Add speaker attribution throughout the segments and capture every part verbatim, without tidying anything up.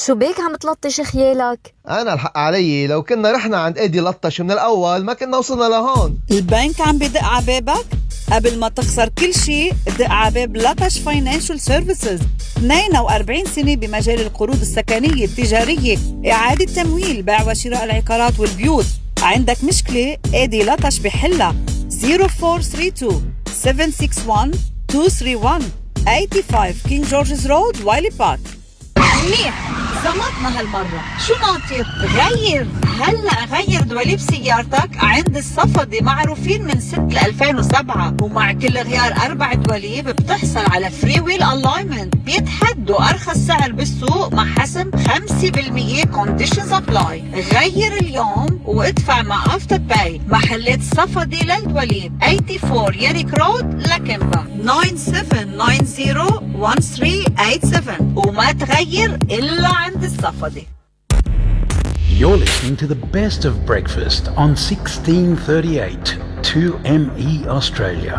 Speaker 1: شو بيك عم تلطش خيالك؟
Speaker 2: أنا الحق علي، لو كنا رحنا عند ايدي لطش من الأول ما كنا وصلنا لهون.
Speaker 3: البنك عم بدق عبابك؟ قبل ما تخسر كل شيء دق عباب لطش فاينانشال سيرفيسز. اثنين وأربعين سنة بمجال القروض السكنية التجارية، إعادة تمويل، بيع وشراء العقارات والبيوت. عندك مشكلة؟ ايدي لطش بحلها. صفر أربعة ثلاثة اثنين سبعة ستة واحد اثنين ثلاثة واحد خمسة وثمانين كينج جورجز رود وايلي بارك.
Speaker 4: منيح، زمطنا هالمرة. شو ناطر؟ غير هلأ غير دواليب سيارتك عند الصفدي، معروفين من ستة ألفين وسبعة، ومع كل غيار أربع دواليب بتحصل على فري ويل ألاينمنت. بيتحدوا أرخص سعر بالسوق مع حسم خمسة بالمية كونديشنز أبلاي. غير اليوم وادفع مع أفتر باي. محلات صفدي للدواليب أربعة وثمانين ياريك رود لكمبا تسعة سبعة تسعة صفر واحد ثلاثة ثمانية سبعة، وما تغير إلا عند الصفدي.
Speaker 5: You're listening to the best of breakfast on sixteen thirty-eight two M E Australia.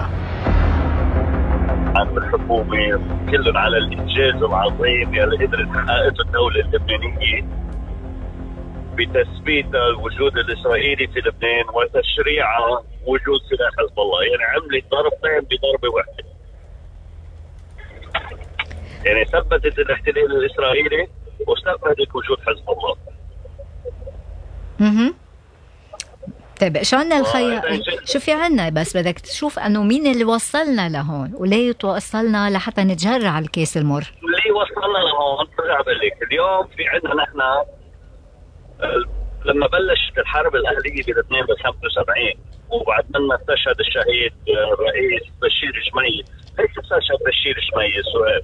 Speaker 6: عن الحكومة كلهم على الإنجاز العظيم يلي قدرت حققته الدولة اللبنانية بتثبيت الوجود الإسرائيلي في لبنان وتشريع وجود سلاح حزب الله. يعني عملت ضربتين بضربة واحدة، يعني ثبتت الاحتلال الإسرائيلي وثبتت وجود حزب الله.
Speaker 1: اها طيب شو عنا الخيار؟ شو في عنا؟ بس بدك تشوف انه مين اللي وصلنا لهون وليه توصلنا لحتى نتجرع الكيس المر.
Speaker 6: ليه وصلنا لهون؟ برجع بقول لك اليوم في عندنا نحن لما بلشت الحرب الأهلية بلبنان بال خمسة وسبعين وبعد منا استشهد الشهيد الرئيس بشير شميل. ليش استشهد بشير شميل؟ سؤال.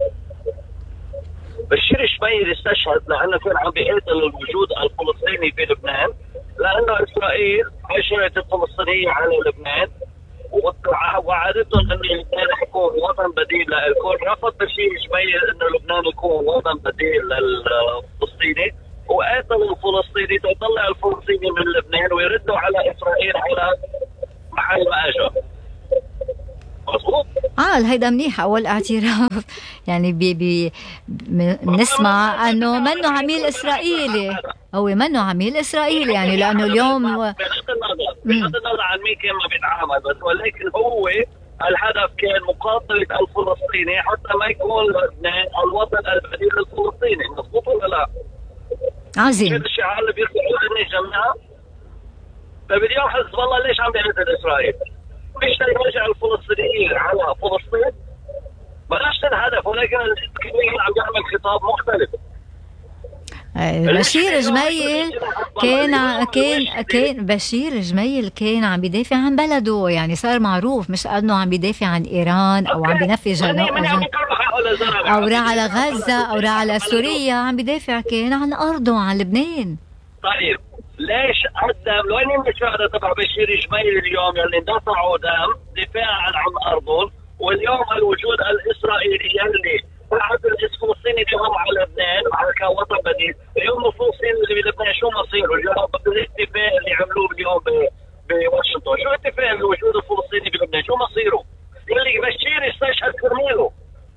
Speaker 6: بشير شميل استشهد لأنه كان عم بيقاتل الوجود الفلسطيني في لبنان، لأنه إسرائيل حشرت الفلسطينية على لبنان ووعدتهم أن لبنان يكون وطن بديل للكل. رفض بشير شميل أن لبنان يكون وطن بديل للفلسطيني وقاتل الفلسطيني تطلع الفلسطيني من لبنان ويردوا على إسرائيل على محل ما أجا. مظبوط؟
Speaker 1: اه هيدا منيح اول اعتراف. يعني بي بي بنسمع انه منه عميل اسرائيلي، هو منه عميل اسرائيلي يعني لانه اليوم
Speaker 6: بغض النظر بغض النظر عن مين كان ما بيتعامل، بس ولكن هو الهدف كان مقاتله الفلسطيني حتى ما يكون لبنان الوطن البديل للفلسطيني. مظبوط ولا لا؟
Speaker 1: عظيم.
Speaker 6: هذا الشعار اللي بيطلعوا لنا جماعه. طيب اليوم حزب الله ليش عم بيقتل اسرائيل؟ مش يرجع الفلسطينيين على فلسطين؟ بلاش الهدف، ولكن الكل عم يعمل خطاب مختلف.
Speaker 1: بشير جميل كان كان كان بشير جميل كان عم بيدافع عن بلده، يعني صار معروف، مش انه عم بيدافع عن ايران او عم بينفي جنوب او راح على غزه او راح على سوريا، عم بيدافع كان عن ارضه عن لبنان.
Speaker 6: طيب ليش قدم لوين المشاهده تبع بشير جميل اليوم يلي دفعوا دم دفاعا عن ارضهم، واليوم الوجود الاسرائيلي يلي بعد الفلسطيني اليوم على لبنان على كوطن بديل، اليوم الفلسطيني اللي بلبنان شو مصيره؟ اليوم الاتفاق اللي عملوه اليوم بواشنطن، شو اتفاق الوجود الفلسطيني بلبنان؟ شو مصيره؟ اللي بشير استشهد كرماله.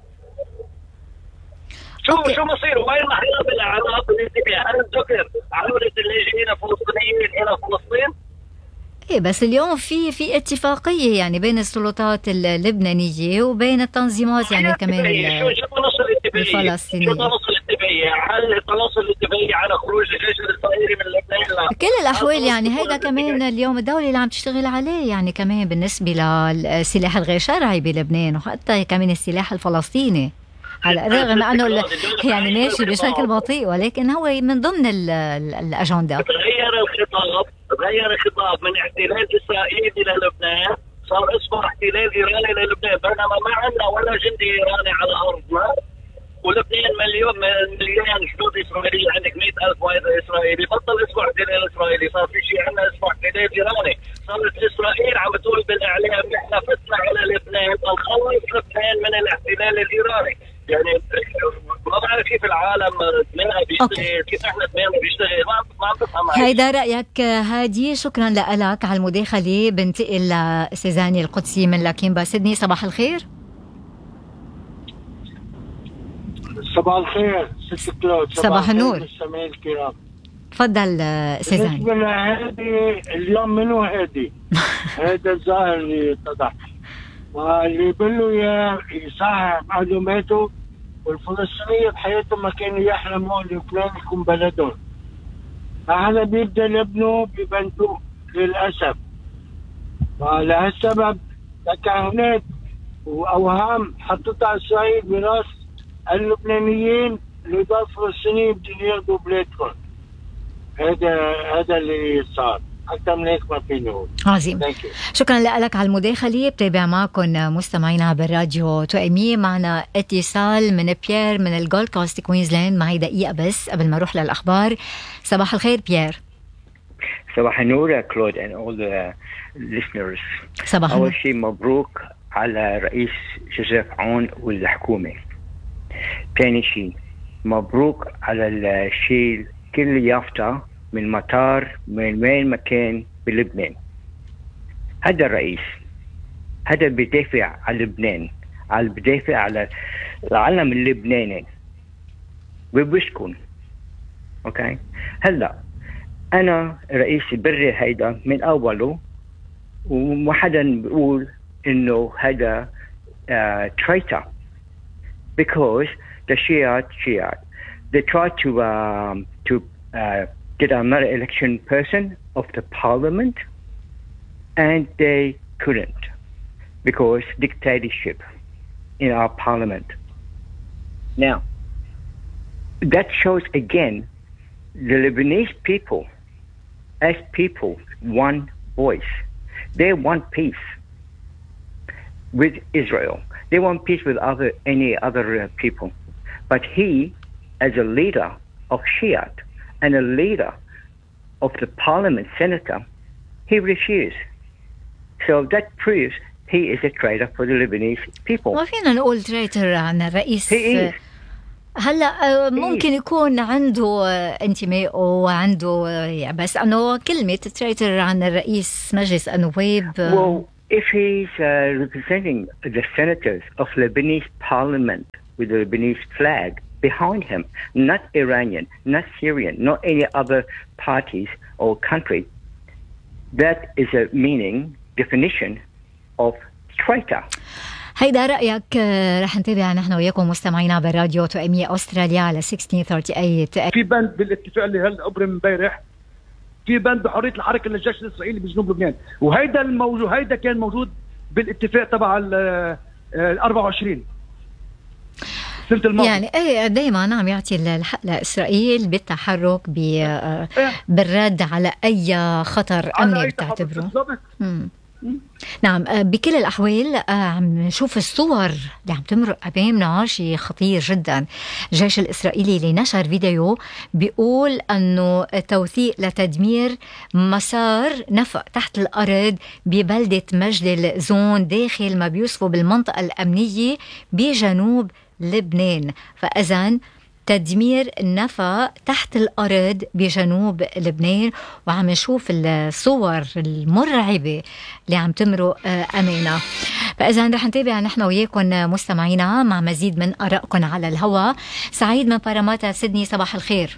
Speaker 6: شو أوكي. شو مصيره؟ وين محلها بالعلاقه بالاتفاق؟ هل ذكر عودة اللاجئين الفلسطينيين الى فلسطين؟
Speaker 1: ايه بس اليوم في في اتفاقيه يعني بين السلطات اللبنانيه وبين التنظيمات يعني كمان
Speaker 6: شو شو تنص الاتفاقيه؟
Speaker 1: الفلسطينيه.
Speaker 6: شو تنص الاتفاقيه؟ هل تنص الاتفاقيه على خروج الجيش الاسرائيلي من لبنان؟
Speaker 1: كل الاحوال يعني هيدا كمان اليوم الدوله اللي عم تشتغل عليه، يعني كمان بالنسبه للسلاح الغير شرعي بلبنان وحتى كمان السلاح الفلسطيني، على الرغم انه يعني ماشي بشكل بطيء ولكن هو من ضمن الاجنده.
Speaker 6: تغير الخطاب، تغير الخطاب من احتلال اسرائيلي للبنان صار اسمه احتلال ايراني للبنان، بينما ما عندنا ولا جندي ايراني على ارضنا، ولبنان مليون مليون جنود اسرائيلي، عندك مئة ألف واحد اسرائيلي، بطل اسمه احتلال اسرائيلي، صار في شيء عندنا اسمه احتلال ايراني. صارت اسرائيل عم تقول بالاعلام نحن فتنا على لبنان نخلص لبنان من الاحتلال الايراني. يعني ما بعرف كيف العالم دماغها بيشتغل، كيف احنا دماغنا بيشتغل، ما عم بفهم.
Speaker 1: هيدا رأيك هادي، شكرا لك على المداخلة. بنتقل لسيزاني القدسي من لاكيمبا سيدني، صباح الخير.
Speaker 7: صباح الخير ست كلود.
Speaker 1: صباح النور.
Speaker 7: مستمعين الكرام،
Speaker 1: تفضل سيزان.
Speaker 7: بالنسبة لهذه اليوم منو هادي؟ هذا الظاهر اللي اتضح، واللي بيقولوا يا يصحح معلوماته، والفلسطينية بحياتهم ما كانوا يحلموا لبنان يكون بلدهم. فهذا بيبدأ لابنه ببنته للأسف، ولهالسبب تكهنات وأوهام حطتها إسرائيل براس اللبنانيين اللي ضل فلسطينيين بدهم ياخذوا بلادهم. هذا هذا اللي صار، أكثر من هيك ما فيني أقول.
Speaker 1: عظيم، شكرا لك على المداخلة. بتابع معكم مستمعينا بالراديو توأمية. معنا اتصال من بيير من الجولد كوست كوينزلاند. معي دقيقة بس قبل ما أروح للأخبار. صباح الخير بيير.
Speaker 8: صباح النور كلود and all the listeners.
Speaker 1: صباح النور.
Speaker 8: أول شيء مبروك على رئيس جوزيف عون والحكومة. ثاني شيء مبروك على الشيء كل يافطة من مطار من وين مكان بلبنان. هذا الرئيس هذا بيدافع على لبنان، على بيدافع على العالم اللبناني وبشكون. اوكي هلا انا رئيس بري هيدا من اوله، وما حدا بيقول انه هذا uh, traitor because the Shiite Shiite they tried to um, to uh, get another election person of the parliament and they couldn't because dictatorship in our parliament. Now that shows again the Lebanese people as people one voice. They want peace with Israel. They want peace with other any other uh, people. But he, as a leader of Shiite and a leader of the parliament senator, he refused. So that proves he is a traitor for the Lebanese people.
Speaker 1: ما فينا نقول traitor عن الرئيس.
Speaker 8: He is.
Speaker 1: هلا ممكن يكون عنده انتماء وعنده، بس انه كلمة تريتر عن الرئيس مجلس النواب.
Speaker 8: Well, if he's uh, representing the senators of Lebanese parliament with the Lebanese flag behind him, not Iranian, not Syrian, not any other parties or country, that is a meaning, definition of traitor.
Speaker 1: هيدا رأيك. رح نتابع نحن وياكم مستمعينا بالراديو توأمية أستراليا على ستة عشر ثمانية وثلاثين.
Speaker 9: في بند بالاتفاق اللي هلا أبرم امبارح، في بند بحرية الحركة للجيش الإسرائيلي بجنوب لبنان، وهيدا الموجود هيدا كان موجود بالاتفاق تبع ال أربعة وعشرين سنة الماضي.
Speaker 1: يعني ايه دائما عم يعطي الحق لإسرائيل بالتحرك بالرد على أي خطر أمني بتعتبره. نعم، بكل الأحوال عم نشوف الصور اللي عم تمرق أمامنا شيء خطير جدا. الجيش الإسرائيلي اللي نشر فيديو بيقول أنه توثيق لتدمير مسار نفق تحت الأرض ببلدة مجد زون داخل ما بيوصفوا بالمنطقة الأمنية بجنوب لبنان. فإذن تدمير نفق تحت الأرض بجنوب لبنان، وعم نشوف الصور المرعبة اللي عم تمرق أمامنا. فإذا رح نتابع نحن وياكم مستمعينا مع مزيد من آرائكم على الهواء. سعيد من باراماتا سيدني، صباح الخير.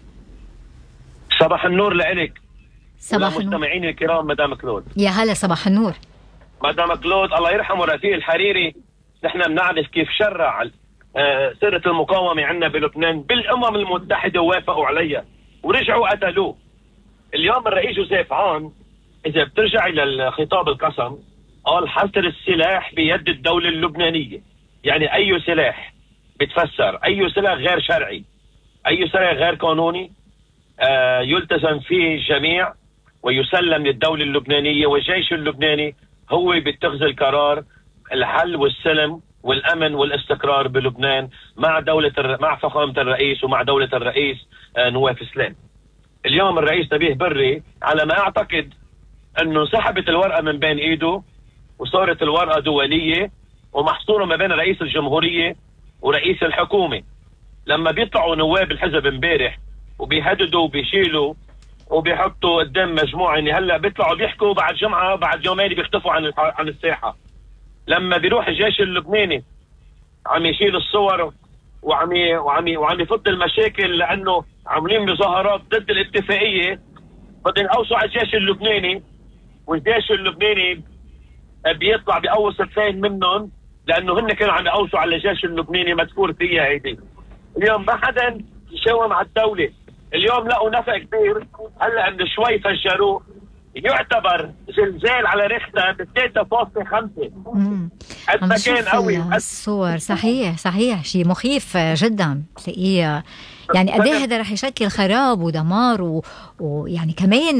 Speaker 6: صباح النور لإلك.
Speaker 1: صباح النور
Speaker 6: مستمعين الكرام. مدام كلود.
Speaker 1: يا هلا، صباح النور.
Speaker 6: مدام كلود الله يرحمه رفيق الحريري، نحن بنعرف كيف شرع سرة المقاومة عندنا بلبنان بالأمم المتحدة ووافقوا عليها ورجعوا قتلوه. اليوم الرئيس جوزيف عون إذا بترجع إلى الخطاب القسم قال حصر السلاح بيد الدولة اللبنانية. يعني أي سلاح بتفسر أي سلاح غير شرعي، أي سلاح غير قانوني آه يلتزم فيه الجميع ويسلم للدولة اللبنانية، والجيش اللبناني هو بيتخذ القرار الحل والسلم والأمن والاستقرار بلبنان مع دولة الر... مع فخامة الرئيس ومع دولة الرئيس نواف سلام. اليوم الرئيس نبيه بري على ما أعتقد أنه سحبت الورقة من بين إيده وصارت الورقة دولية ومحصورة ما بين رئيس الجمهورية ورئيس الحكومة. لما بيطلعوا نواب الحزب امبارح وبيهددوا وبيشيلوا وبيحطوا قدام مجموعة، يعني هلا بيطلعوا بيحكوا بعد جمعة بعد يومين بيختفوا عن عن الساحة. لما بيروح الجيش اللبناني عم يشيل الصور وعم وعم وعم يفض المشاكل لانه عاملين مظاهرات ضد الاتفاقيه، بدهم يقوصوا على الجيش اللبناني، والجيش اللبناني بيطلع بأوص اثنين منهم لانه هن كانوا عم يقوصوا على الجيش اللبناني مذكور فيها هيدي. اليوم ما حدا يشاوم على الدوله، اليوم لقوا نفق كبير هلا من شوي فجروه، يعتبر زلزال على ريختر ب ثلاثة فاصلة خمسة. قد ما كان قوي
Speaker 1: الصور. صحيح صحيح شيء مخيف جدا تلاقيه، يعني قد ايه هذا رح يشكل خراب ودمار و... ويعني كمان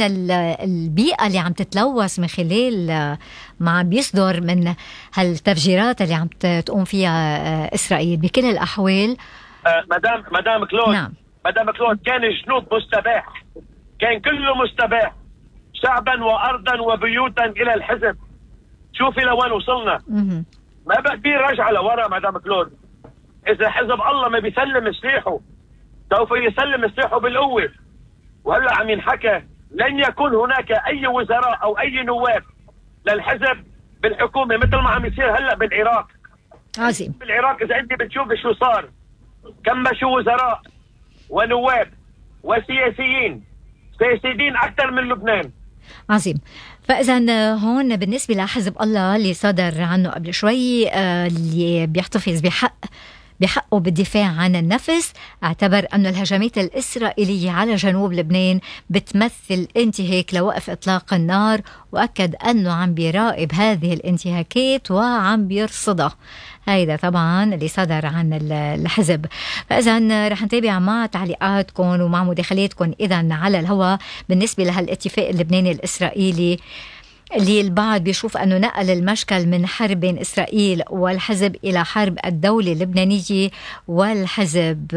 Speaker 1: البيئه اللي عم تتلوث من خلال ما عم بيصدر من هالتفجيرات اللي عم تقوم فيها اسرائيل. بكل الاحوال
Speaker 6: آه مدام مدام كلود
Speaker 1: نعم.
Speaker 6: مدام كلود كان جنود مستباح، كان كله مستباح، شعبا وارضا وبيوتا الى الحزب. شوفي لوين وصلنا.
Speaker 1: م-
Speaker 6: ما بقى في رجعه لورا مدام كلود. اذا حزب الله ما بيسلم سلاحه سوف يسلم سلاحه بالقوه. وهلا عم ينحكى لن يكون هناك اي وزراء او اي نواب للحزب بالحكومه مثل ما عم يصير هلا بالعراق.
Speaker 1: عظيم.
Speaker 6: بالعراق اذا انت بتشوف شو صار، كمشوا وزراء ونواب وسياسيين سياسيين اكثر من لبنان.
Speaker 1: عظيم. فإذا هون بالنسبة لحزب الله اللي صدر عنه قبل شوي اللي بيحتفظ بحق بحقه بالدفاع عن النفس، اعتبر أن الهجمات الإسرائيلية على جنوب لبنان بتمثل انتهاك لوقف إطلاق النار، وأكد أنه عم بيراقب هذه الانتهاكات وعم بيرصدها. هيدا طبعا اللي صدر عن الحزب. فإذا رح نتابع مع تعليقاتكم ومع مداخلاتكم إذا على الهواء بالنسبة لهالاتفاق اللبناني الإسرائيلي اللي البعض بيشوف أنه نقل المشكل من حرب بين إسرائيل والحزب إلى حرب الدولة اللبنانية والحزب.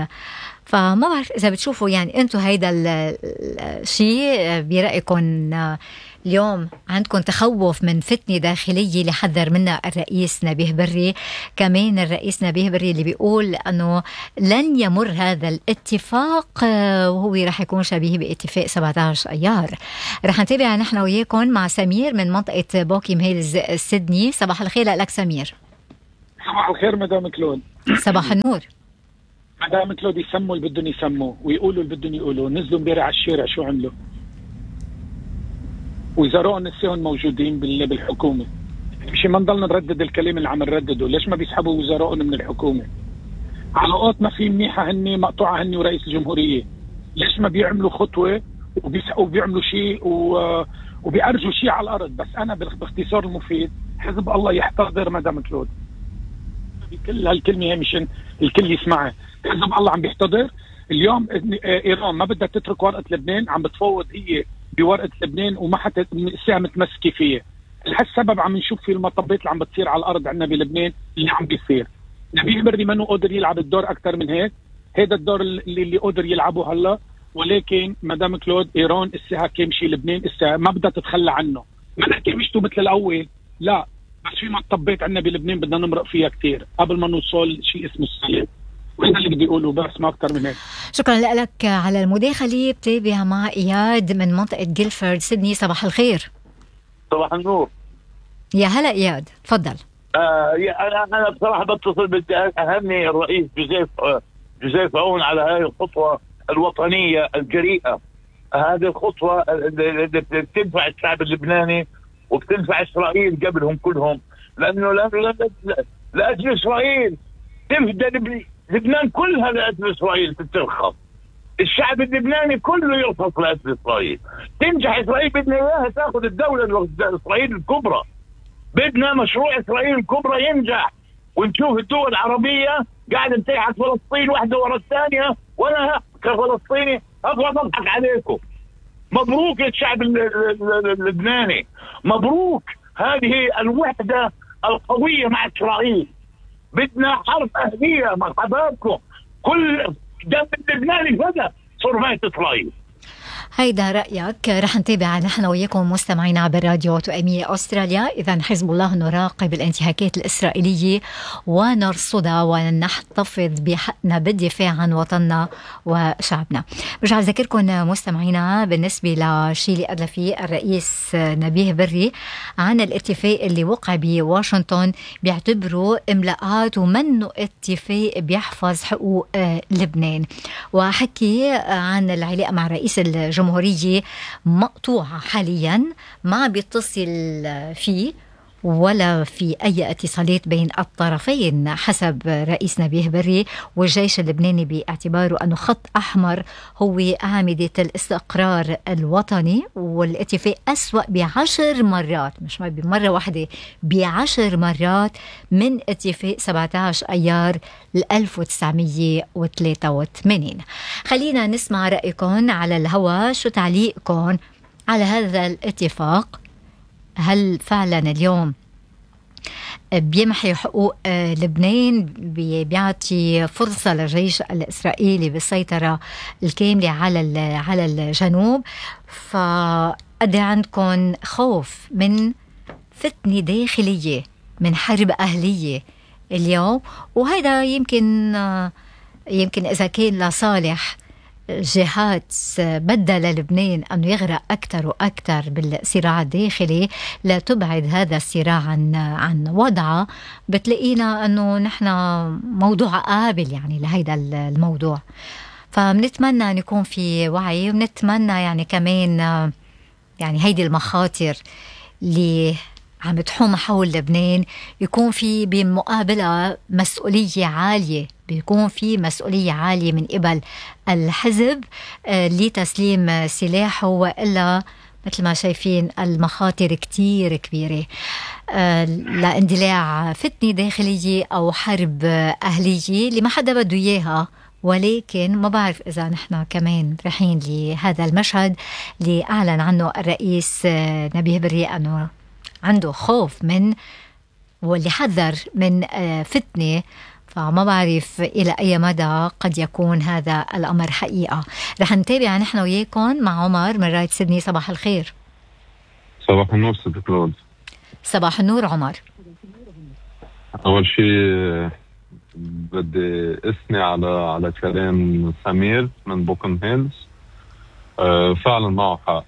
Speaker 1: فما بعرف إذا بتشوفوا يعني أنتم هيدا الشيء برأيكم اليوم عندكم تخوف من فتنة داخلية اللي حذر منها الرئيس نبيه بري. كمان الرئيس نبيه بري اللي بيقول أنه لن يمر هذا الاتفاق وهو رح يكون شبيه باتفاق سبعة عشر أيار. رح نتابع نحن وياكم مع سمير من منطقة بوكيم هيلز سيدني. صباح الخير لك سمير.
Speaker 10: صباح الخير مدام كلود.
Speaker 1: صباح النور
Speaker 10: مدام كلود. يسموا اللي بدهم يسموا ويقولوا اللي بدهم يقولوا. نزلوا امبارح على الشارع شو عملوا؟ وزراء نسيهم موجودين بالحكومة. مش ما نضلنا نردد الكلام اللي عم نردده. ليش ما بيسحبوا وزراءهم من الحكومة؟ علاقات ما في منيحة هني مقطوعة هني ورئيس الجمهورية. ليش ما بيعملوا خطوة وبيعملوا شيء وبيأرجوا شيء على الأرض؟ بس أنا باختصار المفيد حزب الله يحتضر مدام كلود. بكل هالكلمة هي مشان الكل يسمعها. حزب الله عم بيحتضر. اليوم إيران ما بدها تترك ورقة لبنان، عم بتفوض هي بورقة لبنان وما حتى الساعة متمسكة فيها. لهالسبب عم نشوف في المطبات اللي عم بتصير على الأرض عندنا بلبنان اللي عم بيصير. نبيه بري منه قادر يلعب الدور أكثر من هيك. هذا الدور اللي, اللي قادر يلعبه هلا. ولكن مدام كلود إيران الساعة كامشي لبنان الساعة ما بدها تتخلى عنه. ما نحكي مشتو مثل الأول لا، بس في مطبات عندنا بلبنان بدنا نمرق فيها كتير قبل ما نوصل شيء اسمه السلام. وهذا اللي بدي أقوله بس ما أكتر من هيك.
Speaker 1: شكرا لك على المداخلة. بتابع مع إياد من منطقة جيلفورد سيدني. صباح الخير.
Speaker 6: صباح النور.
Speaker 1: يا هلا إياد تفضل.
Speaker 6: آه أنا أنا بصراحة بتصل بدي أهني الرئيس جوزيف آه جوزيف عون على هذه الخطوة الوطنية الجريئة. هذه الخطوة اللي بتنفع الشعب اللبناني وبتنفع إسرائيل قبلهم كلهم، لأنه لأجل إسرائيل تفدى لبنان كلها لأجل إسرائيل تترخص. الشعب اللبناني كله يرخص لأجل إسرائيل. تنجح إسرائيل بدنا إياها تأخذ الدولة إسرائيل الكبرى. بدنا مشروع إسرائيل الكبرى ينجح، ونشوف الدول العربية قاعدة تنتهي فلسطين واحدة ورا الثانية، وأنا كفلسطيني أبغى أضحك عليكم. مبروك للشعب اللبناني، مبروك. هذه الوحدة القوية مع إسرائيل. بدنا حرب أهلية. مرحبا بكم. كل دم اللبناني فدا صرفات إسرائيل.
Speaker 1: هيدا رأيك. رح نتابع نحن وياكم مستمعين عبر راديو توأمية أستراليا. إذا حزب الله نراقب الانتهاكات الإسرائيلية ونرصدها ونحتفظ بحقنا بالدفاع عن وطننا وشعبنا. برجع أذكركم مستمعينا بالنسبة لشيء اللي أدلى فيه الرئيس نبيه بري عن الاتفاق اللي وقع بواشنطن، بيعتبره املاءات ومنه اتفاق بيحفظ حقوق لبنان. وحكي عن العلاقة مع رئيس الجمهورية مقطوعة حاليا، ما بيتصل فيه ولا في أي اتصالات بين الطرفين حسب رئيس نبيه بري، والجيش اللبناني باعتباره أنه خط أحمر هو أعمدة الاستقرار الوطني. والاتفاق أسوأ بعشر مرات، مش بمرة واحدة، بعشر مرات من اتفاق سبعة عشر أيار ألف وتسعمية وثلاثة وثمانين. خلينا نسمع رأيكم على الهواء، شو تعليقكم على هذا الاتفاق؟ هل فعلا اليوم بيمحي حقوق لبنان، بيعطي فرصة للجيش الإسرائيلي بالسيطرة الكاملة على على الجنوب؟ فقد عندكم خوف من فتنة داخلية، من حرب أهلية اليوم؟ وهذا يمكن يمكن إذا كان لصالح جهات بدل لبنان أنه يغرق أكثر وأكثر بالصراع الداخلي، لا تبعد هذا الصراع عن عن وضعه، بتلاقينا أنه نحن موضوع قابل يعني لهيدا الموضوع. فبنتمنى أن يكون في وعي، ونتمنى يعني كمان يعني هيدي المخاطر اللي عم تحوم حول لبنان يكون في بمقابلة مسؤولية عالية، بيكون في مسؤولية عالية من قبل الحزب لتسليم سلاحه، وإلا مثل ما شايفين المخاطر كتير كبيرة لاندلاع فتنة داخلية أو حرب أهلية اللي ما حدا بده إياها. ولكن ما بعرف إذا نحن كمان رايحين لهذا المشهد اللي أعلن عنه الرئيس نبيه بري أنه عنده خوف من واللي حذر من فتنة. فما بعرف إلى أي مدى قد يكون هذا الأمر حقيقة. رح نتابع نحن وياكم مع عمر من رايد سيدني. صباح الخير.
Speaker 11: صباح النور ست كلود.
Speaker 1: صباح النور عمر.
Speaker 11: أول شيء بدي أثني على على كلام سمير من بوكن هيلز. أه فعلا معه حق.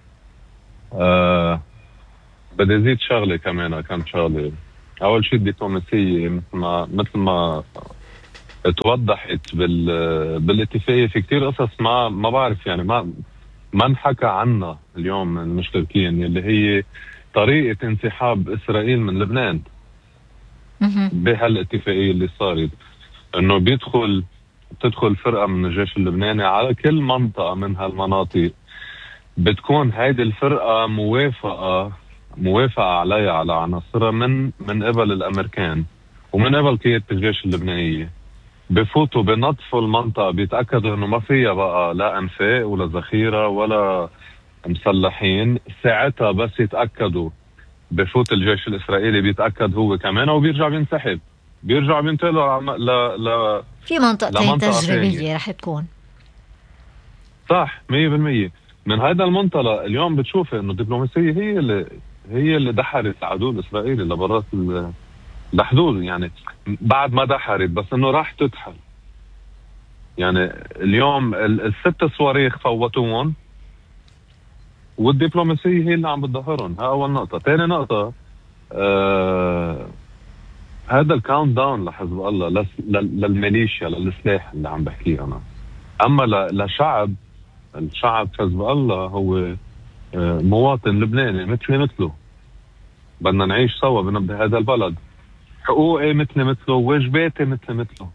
Speaker 11: أه بدي أزيد شغلة كمان، كم شغلة. أول شيء الدبلوماسية مثل ما مثل ما توضحت بال بالاتفاقية، في كتير قصص ما ما بعرف يعني ما ما انحكى عنها اليوم المشتركين، اللي هي طريقة انسحاب إسرائيل من لبنان بهالاتفاقية اللي صارت، إنه بيدخل تدخل فرقة من الجيش اللبناني على كل منطقة من هالمناطق، بتكون هيدي الفرقة موافقة موافقة عليها على عناصرها من من قبل الأمريكان ومن قبل قيادة الجيش اللبنانية. بفوتوا بنطفوا المنطقة، بيتأكدوا إنه ما فيها بقى لا أنفاق ولا ذخيرة ولا مسلحين. ساعتها بس يتأكدوا بفوت الجيش الإسرائيلي، بيتأكد هو كمان وبيرجع بينسحب، بيرجع بينتقلوا ل ل
Speaker 1: في منطقتين تجريبية رح تكون. صح
Speaker 11: مية بالمية. من هذا المنطلق اليوم بتشوف إنه الدبلوماسية هي اللي هي اللي دحرت العدو الإسرائيلي لبرات الحدود، يعني بعد ما دحرت بس إنه راح تدحل. يعني اليوم الست صواريخ فوتوهم والدبلوماسية هي اللي عم بتظهرهم. ها أول نقطة. ثاني نقطة، آه هذا الكاونت داون لحزب الله للميليشيا للسلاح اللي عم بحكيه أنا. أما لشعب الشعب حزب الله هو مواطن لبناني مثلي مثله، بدنا نعيش سوا بهذا البلد، حقوقي مثلي مثله، واجباتي مثلي مثله.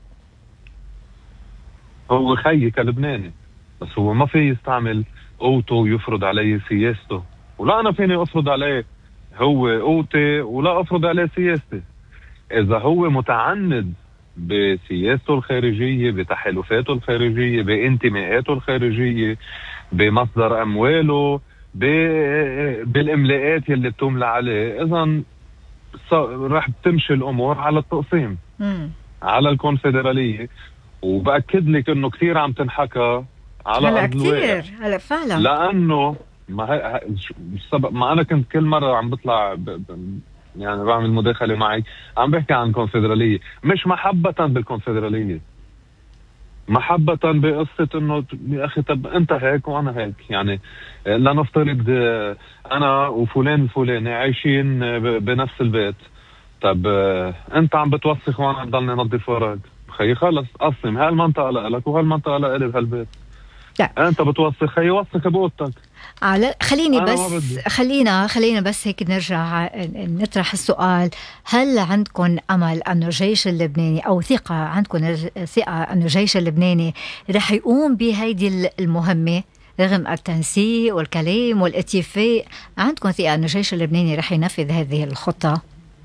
Speaker 11: هو خيي كلبناني، بس هو ما في يستعمل قوته ويفرض علي سياسته، ولا أنا فيني أفرض عليه هو قوتي ولا أفرض عليه سياستي. إذا هو متعند بسياسته الخارجية، بتحالفاته الخارجية، بانتماءاته الخارجية، بمصدر أمواله، بالإملاءات اللي بتملى عليه، إذن راح تمشي الأمور على التقسيم مم. على الكونفدرالية. وبأكد لك إنه كثير عم تنحكى على
Speaker 1: هلا
Speaker 11: أرض الواقع.
Speaker 1: كتير هلا فعلا،
Speaker 11: لأنه ما هي السبب، ما أنا كنت كل مرة عم بطلع ب... ب... يعني بعمل مداخلة معك عم بحكي عن كونفدرالية، مش محبة بالكونفدرالية، محبة بقصة انه يا اخي طب انت هيك وانا هيك. يعني لنفترض انا وفلان الفلاني عايشين بنفس البيت، طب انت عم بتوسخ وانا بضلني نظف وراك، خيي خلص قسم، هالمنطقة لك وهالمنطقة لإلي بهالبيت.
Speaker 1: لا
Speaker 11: انت بتوسخ خيي وسخ بأوضتك.
Speaker 1: على خليني
Speaker 11: أنا
Speaker 1: بس خلينا خلينا بس هيك نرجع نطرح السؤال، هل عندكم أمل أن الجيش اللبناني أو ثقة عندكم ثقة أن الجيش اللبناني رح يقوم بهيدي المهمة رغم التنسيق والكلام والاتفاق؟ عندكم ثقة أن الجيش اللبناني رح ينفذ هذه الخطة؟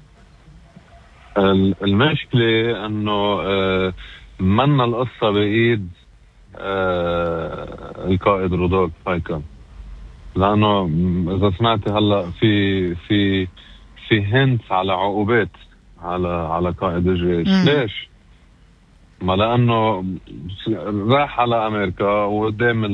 Speaker 11: المشكلة أنه من القصة بإيد القائد رودولف فايكل، لأنه إذا سمعت هلا في في في هنت على عقوبات على على قائد الجيش. م. ليش؟ ما لأنه راح على أمريكا وقدام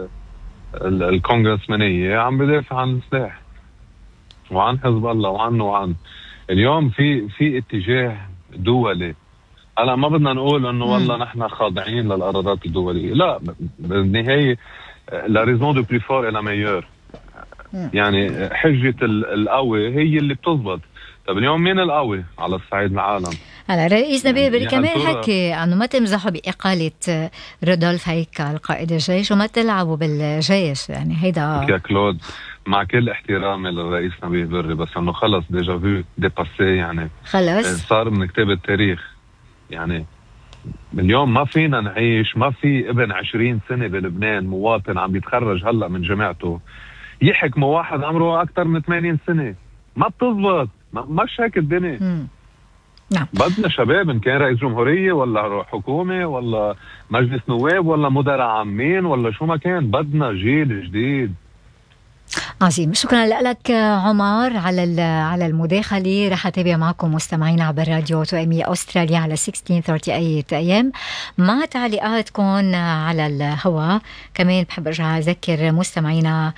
Speaker 11: الكونغرسمانية عم بدافع عن السلاح وعن حزب الله وعنه وعن اليوم في في اتجاه دولي. هلا ما بدنا نقول انه والله نحن خاضعين للقرارات الدولية، لا، بالنهاية لا ريزون دو بلي فور اي لا ميور، يعني حجة القوي هي اللي بتزبط. طب اليوم مين القوي على الصعيد العالم؟
Speaker 1: هلا رئيس نبيه بري
Speaker 11: يعني
Speaker 1: كمان حكي انه ما تمزحوا بإقالة رودولف هيكل قائد الجيش وما تلعبوا بالجيش. يعني هيدا
Speaker 11: يا كلود مع كل احترامي للرئيس نبيه بري، بس انه خلص ديجا فيو ديباسي، يعني
Speaker 1: خلص
Speaker 11: صار من كتاب التاريخ. يعني اليوم ما فينا نعيش، ما في ابن عشرين سنة بلبنان مواطن عم يتخرج هلأ من جامعته يحكم واحد عمره أكتر من ثمانين سنة، ما بتزبط، مش هيك الدنيا.
Speaker 1: مم. نعم.
Speaker 11: بدنا شباب، إن كان رئيس جمهورية ولا حكومة ولا مجلس نواب ولا مدراء عامين ولا شو ما كان، بدنا جيل جديد.
Speaker 1: عظيم، شكرا لك عمر على على المداخله. رح اتابع معكم مستمعين عبر راديو تو ام اي استراليا على ستة عشر ثلاثين ايام مع تعليقاتكم على الهواء. كمان بحب ارجع اذكر مستمعينا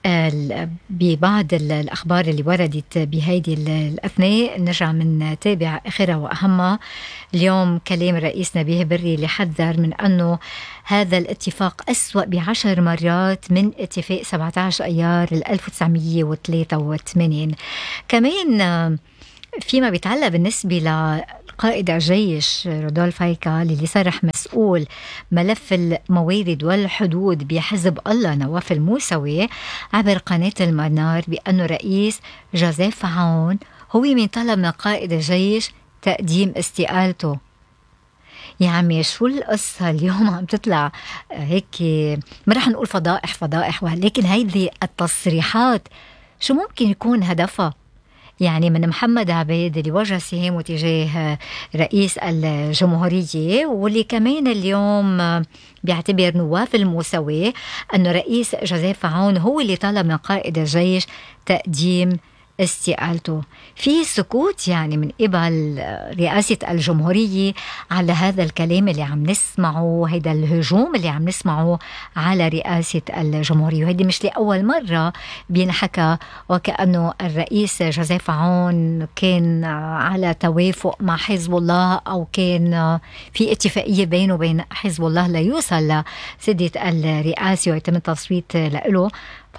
Speaker 1: ببعض الأخبار اللي وردت بهيدي الأثناء. نرجع من تابع آخرها وأهمها. اليوم كلام الرئيس نبيه بري اللي حذر من أنه هذا الاتفاق أسوأ بعشر مرات من اتفاق سبعة عشر أيار ألف وتسعمية وثلاثة وثمانين. كمان فيما بيتعلق بالنسبة لقائد الجيش رودولف هيكل اللي صرح مسؤول ملف الموارد والحدود بحزب الله نواف الموسوي عبر قناة المنار بأن الرئيس جوزيف عون هو من طلب من قائد الجيش تقديم استقالته. يا عمي شو القصة اليوم عم تطلع هيك، ما رح نقول فضائح فضائح، ولكن هيدي التصريحات شو ممكن يكون هدفها؟ يعني من محمد عبيد اللي وجه سهامه تجاه رئيس الجمهورية، واللي كمان اليوم بيعتبر نواف الموسوي أنه رئيس جوزيف عون هو اللي طلب من قائد الجيش تقديم استقالته. في سكوت يعني من قبل رئاسة الجمهورية على هذا الكلام اللي عم نسمعه، هيدا الهجوم اللي عم نسمعه على رئاسة الجمهورية. وهيدي مش لأول مرة بينحكى وكأنه الرئيس جوزيف عون كان على توافق مع حزب الله أو كان في اتفاقية بينه وبين حزب الله ليوصل لسدة الرئاسة ويتم التصويت له. ف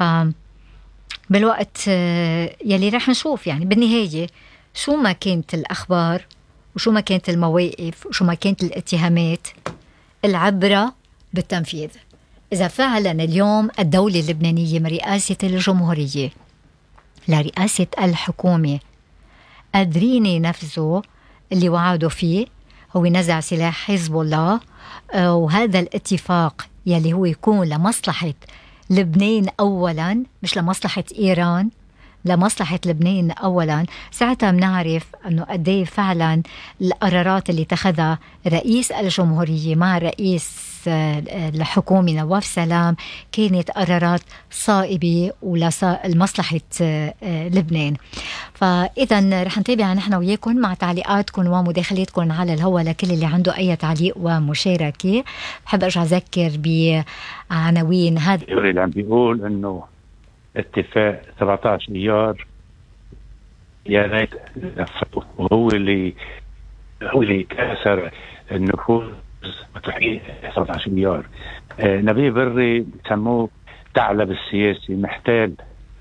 Speaker 1: بالوقت يلي رح نشوف يعني بالنهاية شو ما كانت الأخبار وشو ما كانت المواقف وشو ما كانت الاتهامات، العبرة بالتنفيذ. إذا فعلا اليوم الدولة اللبنانية من رئاسة الجمهورية لرئاسة الحكومة قادرين ينفذوا اللي وعدوا فيه، هو نزع سلاح حزب الله، وهذا الاتفاق يلي هو يكون لمصلحة لبنان أولاً مش لمصلحة إيران، لمصلحة لبنان أولاً، ساعتها بنعرف أنه قديه فعلاً القرارات اللي اتخذها رئيس الجمهورية مع رئيس الحكومي نواف سلام كانت قرارات صائبة ولمصلحة لبنان. فإذا رح نتابع نحن وياكم مع تعليقاتكم ومداخلاتكم على الهواء لكل اللي عنده أي تعليق ومشاركة. بحب أرجع أذكر بعناوين هذا
Speaker 12: اللي عم بيقول إنه اتفاق سبعة عشر ايار يا ريت وهو اللي هو اللي كسر النفوذ متوحيد سبعة عشر ايار. آه نبيه بري بسموه ثعلب السياسي محتال،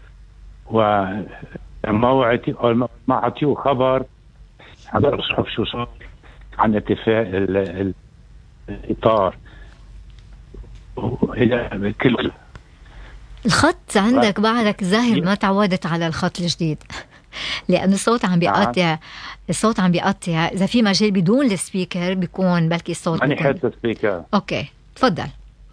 Speaker 12: وما ما عطيوه خبر حضر الصحف شو صار عن اتفاق الاطار. الى كل
Speaker 1: الخط عندك بعدك ظاهر ما تعودت على الخط الجديد لأن الصوت عم بيقطع. الصوت عم بيقطع. إذا في مجال بدون السبيكر بيكون بلكي الصوت
Speaker 12: أنا حاط السبيكر.
Speaker 1: أوكي تفضل.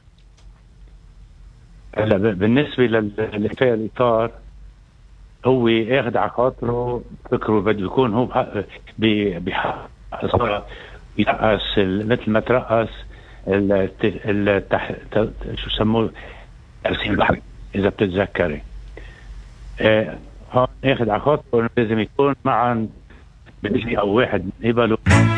Speaker 12: هلا بالنسبة للاتفاق الإطار هو اخذ على خاطره فكره بده يكون هو بحق يترأس مثل ما ترأس التح... شو سموه ترسيم البحري إذا بتتذكري. آه هون اخذ على خاطره لازم يكون معا بدي او واحد من قبله